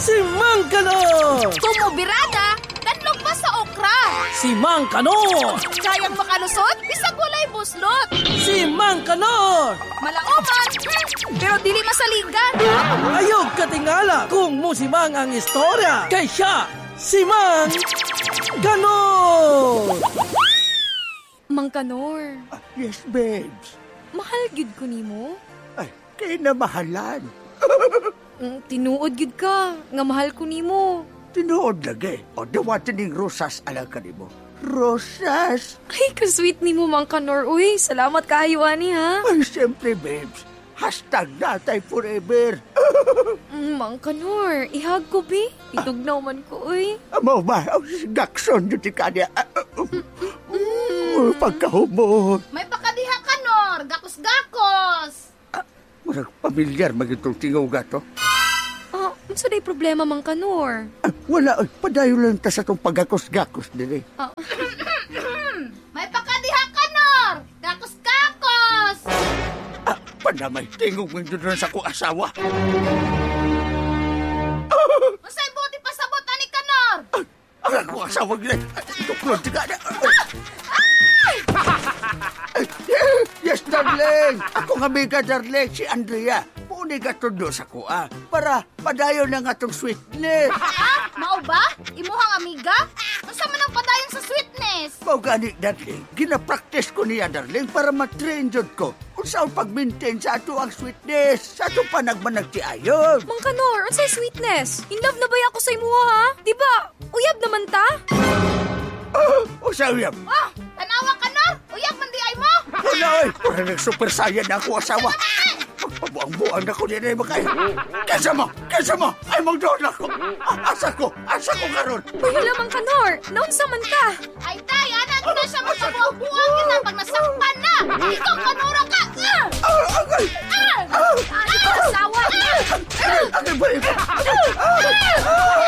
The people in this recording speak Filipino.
Si Mang Kanor! Kumubirada, kanlog pa sa okra. Si Mang Kanor! Kayang makalusot, bisag walay buslot. Si Mang Kanor! Malaoman, pero dili masaligan. Ayog katingala kung musimang ang istorya. Kay siya, si Mang Kanor! Mang Kanor, Yes, babes. mahal gyud ko nimo. Ay, kay na mahalan. Tinuod gyud ka, nga mahal ko nimo. Tinuod lagi. O dawatin ning rosas alang ka nimo. Rosas? Ay, ka-sweet nimo, Mang Kanor. Uy, salamat kaayo ani ha. Ay, siyempre, babes. Hashtag natay forever. Mang Kanor, ihag ko bi. Itugnaw man ko, uy. Amo ba? Ang gakson yun ti kanya. Pagkahumot. May pakadiha ka, Nor. Gakos-gakos. Marag pamilyar magitong tingaw gato. Unsa day problema, Mang Kanor? Wala, padayo lang ta sa itong pagakos-gakos din eh. May pakadiha ka, Nor. Gakos-gakos. Panamay, tingog mo doon sa kong asawa. Masay buti pasabot ani ka, Nor. Ang akong asawa gila. Tuklon, tiga na. Yes, darling. Ako nga amiga, darling, si Andrea. Muni ka tundo sa kuha para padayon na nga itong sweetness. Mao ba? Imuhang amiga? Unsa man ang padayon sa sweetness? Mau gani, darling. Gina-practice ko niya, darling, para matrain jud ko. Kung saan pag-maintain sa ato ang sweetness. Sa ato panagmanag ti ayon. Mang Kanor, unsay sweetness? In love na ba ako sa imuha, ha? Di ba? Uyab naman ta? Usawiyam. Tanawa ka, Nor. Uyab man di ay mo. Wala, oy. Parang nag-super saiyan na ako asawa. Magpabuang-buang na ko din ay makaya. Kesa mo! Ay magdoon ako. Asa ko karon. Uy, hala, Mang Kanor. Naunsa man ka? Ay, tay, anak na siya magpabuang kita pag nasakpan na. Ikaw, kanura ka. Agay! Asawa. Agay ba ito?